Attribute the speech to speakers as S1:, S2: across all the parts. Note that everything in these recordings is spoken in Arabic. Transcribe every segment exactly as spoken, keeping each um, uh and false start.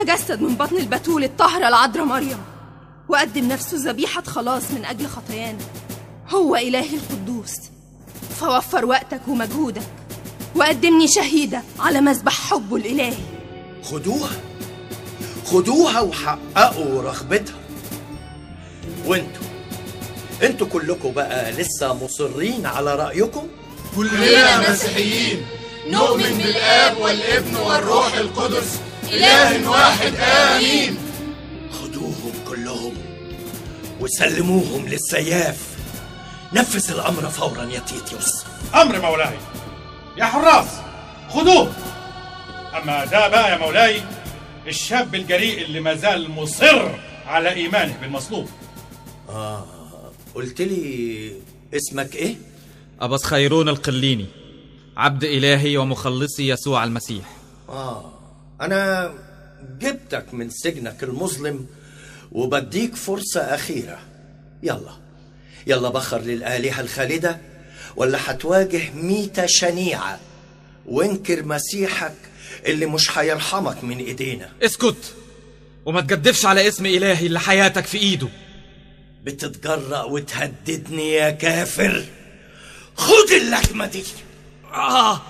S1: تجسد من بطن البتول الطاهرة العذراء مريم، وقدم نفسه ذبيحة خلاص من أجل خطايانا. هو إلهي القدوس، فوفر وقتك ومجهودك وقدمني شهيدة على مذبح حبه الإلهي.
S2: خدوها خدوها وحققوا رغبتها. وانتوا انتوا كلكم بقى لسه مصرين على رأيكم؟
S3: كلنا مسيحيين نؤمن بالآب والابن والروح القدس إله واحد آمين.
S2: خدوهم كلهم وسلموهم للسياف. نفذ الأمر فورا يا تيتيوس.
S4: أمر مولاي. يا حراس خدوه. أما ده بقى يا مولاي الشاب الجريء اللي ما زال مصر على إيمانه بالمصلوب.
S2: آه قلت لي اسمك إيه؟
S5: أبس خيرون القليني، عبد إلهي ومخلصي يسوع المسيح.
S2: آه أنا جبتك من سجنك المظلم وبديك فرصة أخيرة. يلا يلا بخر للآلهة الخالدة ولا هتواجه ميتة شنيعة وانكر مسيحك اللي مش هيرحمك من ايدينا.
S5: اسكت وما تجدفش على اسم إلهي اللي حياتك في ايده.
S2: بتتجرأ وتهددني يا كافر؟ خد اللكمة دي.
S5: آه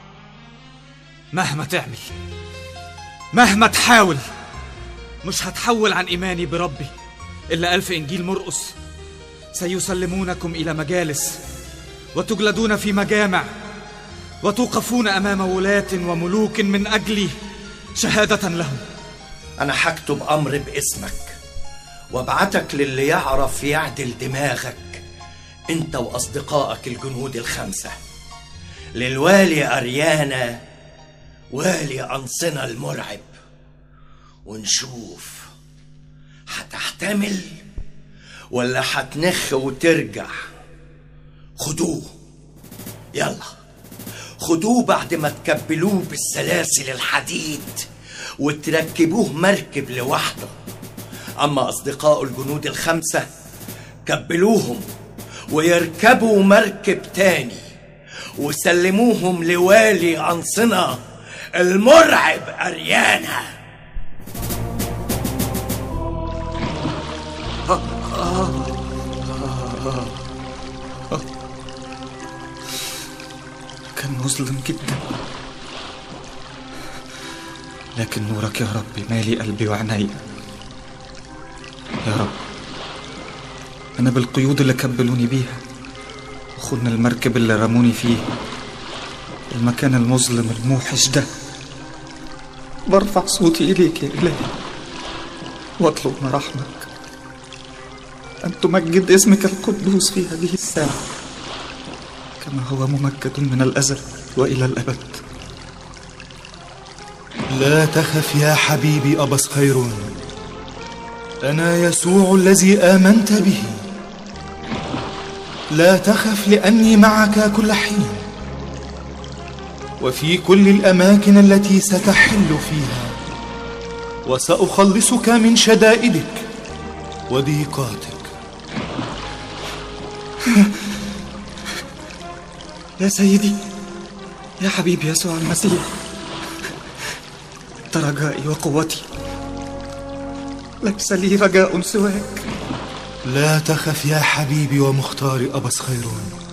S5: مهما تعمل مهما تحاول مش هتحول عن إيماني بربي إلا قال في إنجيل مرقس: سيسلمونكم إلى مجالس وتجلدون في مجامع وتوقفون أمام ولاة وملوك من أجلي شهادة لهم.
S2: أنا هكتب أمر باسمك وابعتك للي يعرف يعدل دماغك أنت وأصدقائك الجنود الخمسة، للوالي أريانا والي أنصنة المرعب، ونشوف هتحتمل ولا هتنخ وترجع. خدوه يلا خدوه بعد ما تكبلوه بالسلاسل الحديد وتركبوه مركب لوحده. أما أصدقاء الجنود الخمسة كبلوهم ويركبوا مركب تاني وسلموهم لوالي أنصنة المرعب أريانا.
S5: كان مظلم جدا، لكن نورك يا رب مالي قلبي وعيني. يا رب أنا بالقيود اللي كبلوني بيها وخدنا المركب اللي رموني فيه المكان المظلم الموحش ده، برفع صوتي إليك يا إلهي واطلب مراحمك أن تمجد اسمك القدوس في هذه الساعة كما هو ممجد من الأزل وإلى الأبد.
S3: لا تخف يا حبيبي أبس خيرون، أنا يسوع الذي آمنت به. لا تخف لأني معك كل حين وفي كل الأماكن التي ستحل فيها، وسأخلصك من شدائدك وضيقاتك.
S5: يا سيدي يا حبيبي يسوع المسيح، أنت رجائي وقوتي، ليس لي رجاء سواك.
S3: لا تخف يا حبيبي ومختار أبس خيرون،